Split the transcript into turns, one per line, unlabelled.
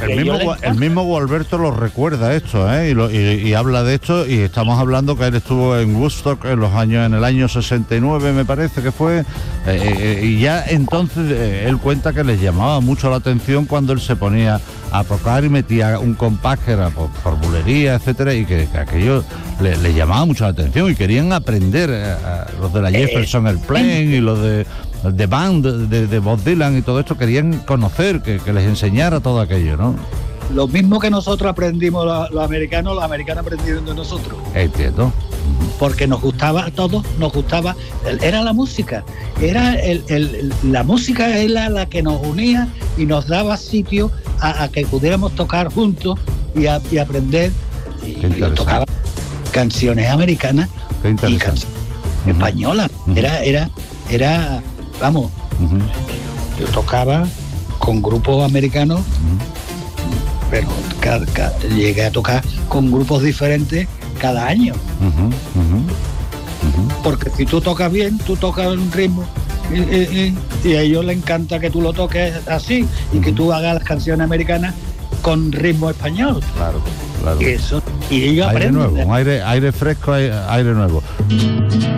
el mismo Gualberto lo recuerda esto, y habla de esto, y estamos hablando que él estuvo en Woodstock en el año 69, me parece que fue, y ya entonces él cuenta que les llamaba mucho la atención cuando él se ponía a tocar y metía un compás que era por bulería, etcétera, y que aquello le llamaba mucho la atención y querían aprender, los de la Jefferson Airplane y los de Band de Bob Dylan y todo esto, querían conocer, que les enseñara todo aquello, ¿no?
Lo mismo que nosotros aprendimos los americanos aprendieron de nosotros.
Entiendo.
Porque nos gustaba a todos, era la música, la música era la que nos unía y nos daba sitio a que pudiéramos tocar juntos y aprender, y tocaba canciones americanas y canciones españolas. Era, vamos, yo tocaba con grupos americanos, pero llegué a tocar con grupos diferentes cada año. Porque si tú tocas bien, tú tocas un ritmo y a ellos les encanta que tú lo toques así y que tú hagas las canciones americanas con ritmo español.
Claro.
Y ellos aprenden.
Aire nuevo, aire fresco, aire nuevo.